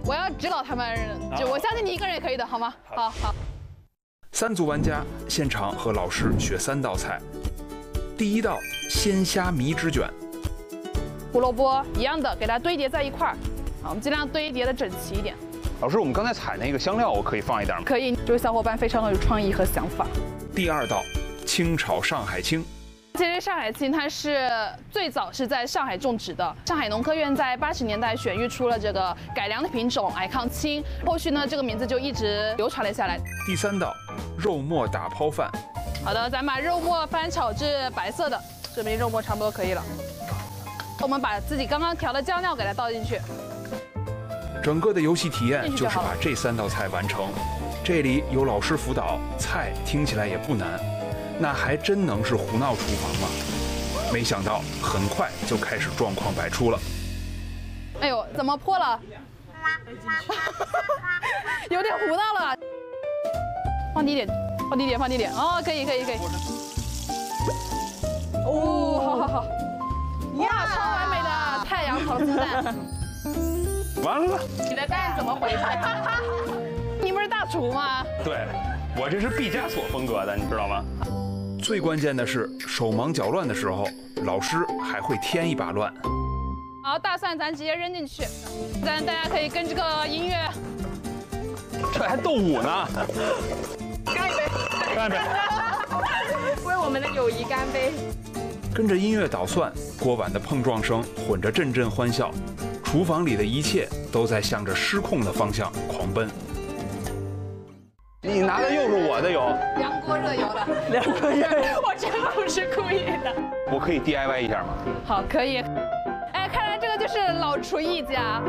我要指导他们，就我相信你一个人也可以的，好吗？好。 3组玩家现场和老师学3道菜。第1道鲜虾米纸卷， 胡萝卜一样的给它堆叠在一块儿，好，我们尽量堆叠的整齐一点。 老师，我们刚才采那个香料，我可以放一点吗？ 可以，这位小伙伴非常有创意和想法。 第2道清炒上海青。 其实上海青它是最早是在上海种植的，上海农科院在80年代选育出了这个改良的品种矮抗青，后续呢这个名字就一直流传了下来。 第3道肉末打抛饭。 好的，咱把肉末翻炒至白色的，这边肉末差不多可以了。我们把自己刚刚调的酱料给它倒进去。 整个的游戏体验就是把这3道菜完成。这里有老师辅导，菜听起来也不难。那还真能是胡闹厨房吗？没想到很快就开始状况百出了。 哎呦，怎么破了？有点胡闹了。放低点，放低点，放低点。哦，可以。哦，好。哇，超完美的太阳炒鸡蛋。 完了， 你的蛋怎么回事？你不是大厨吗？ 对，我这是毕加索风格的，你知道吗？ 最关键的是，手忙脚乱的时候，老师还会添一把乱。 好，大蒜咱直接扔进去，大家可以跟这个音乐。 这还斗舞呢！ 干一杯！ 干一杯！ 为我们的友谊干杯！ 跟着音乐捣蒜，锅碗的碰撞声混着阵阵欢笑，厨房里的一切都在向着失控的方向狂奔。 你拿的又是我的油， 凉锅热油的，我真不是故意的。 我可以 DIY 一下吗？ 好，可以。哎，看来这个就是老厨艺家。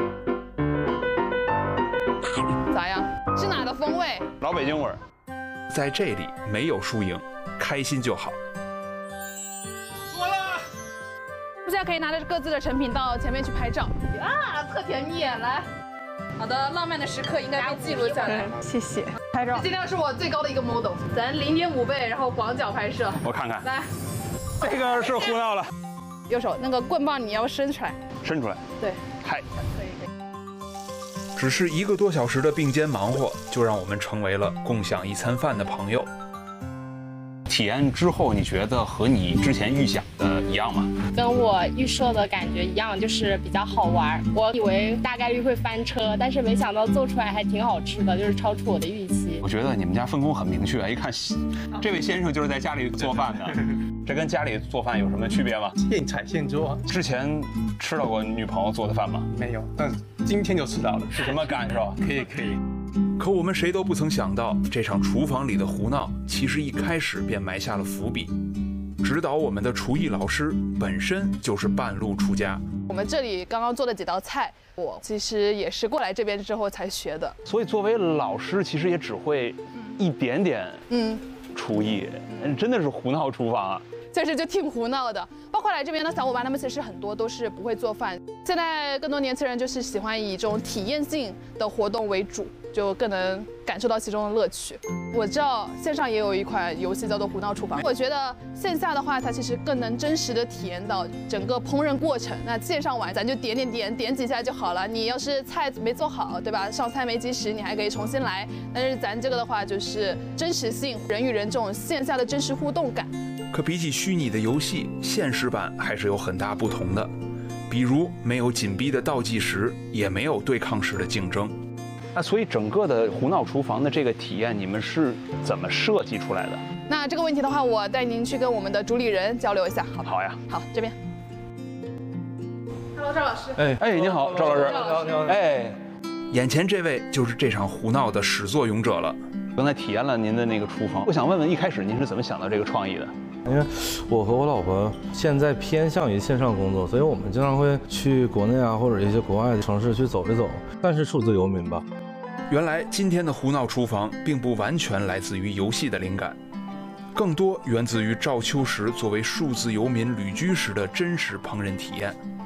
咋样？是哪的风味？ 老北京味儿。 在这里没有输赢，开心就好。 做了。 现在可以拿着各自的成品到前面去拍照啊，特甜蜜！来，好的，浪漫的时刻应该被记录下来。谢谢。拍照。这尽量是我最高的一个 model， 咱0.5倍，然后广角拍摄。 我看看。 来， 这个是胡闹了。 右手那个棍棒你要伸出来。 伸出来。 对。 嗨。 可以。 只是1个多小时的并肩忙活，就让我们成为了共享一餐饭的朋友。 体验之后，你觉得和你之前预想的一样吗？ 跟我预设的感觉一样，就是比较好玩。我以为大概率会翻车，但是没想到做出来还挺好吃的，就是超出我的预期。 我觉得你们家分工很明确，一看这位先生就是在家里做饭的，这跟家里做饭有什么区别吗？ 现采现做。 之前吃到过女朋友做的饭吗？ 没有，但今天就吃到了。 是什么感受？ 可以。 可我们谁都不曾想到，这场厨房里的胡闹其实一开始便埋下了伏笔。指导我们的厨艺老师本身就是半路出家。 我们这里刚刚做的几道菜，我其实也是过来这边之后才学的。 所以作为老师，其实也只会一点点厨艺，真的是胡闹厨房啊。 确实就挺胡闹的，包括来这边的小伙伴，他们其实很多都是不会做饭。现在更多年轻人就是喜欢以这种体验性的活动为主，就更能感受到其中的乐趣。我知道线上也有一款游戏叫做《胡闹厨房》，我觉得线下的话，它其实更能真实的体验到整个烹饪过程。那线上玩，咱就点几下就好了。你要是菜没做好，对吧？上菜没及时，你还可以重新来。但是咱这个的话，就是真实性，人与人这种线下的真实互动感。 可比起虚拟的游戏，现实版还是有很大不同的。比如没有紧逼的倒计时，也没有对抗式的竞争。 那所以整个的胡闹厨房的这个体验，你们是怎么设计出来的？ 那这个问题的话，我带您去跟我们的主理人交流一下，好吧？ 好呀。 好，这边。Hello， 赵老师。 哎，你好，赵老师。 你好。 哎， 眼前这位就是这场胡闹的始作俑者了。 刚才体验了您的那个厨房，我想问问，一开始您是怎么想到这个创意的？ 因为我和我老婆现在偏向于线上工作，所以我们经常会去国内啊或者一些国外的城市去走一走，算是数字游民吧。 原来今天的胡闹厨房并不完全来自于游戏的灵感，更多源自于赵秋实作为数字游民旅居时的真实烹饪体验。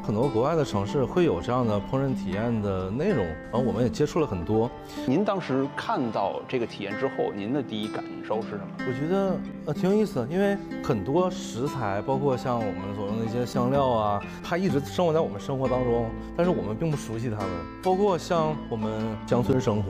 很多国外的城市会有这样的烹饪体验的内容，然后我们也接触了很多。 您当时看到这个体验之后，您的第一感受是什么？ 我觉得挺有意思的，因为很多食材，包括像我们所用的一些香料啊，它一直生活在我们生活当中，但是我们并不熟悉它们。包括像我们乡村生活，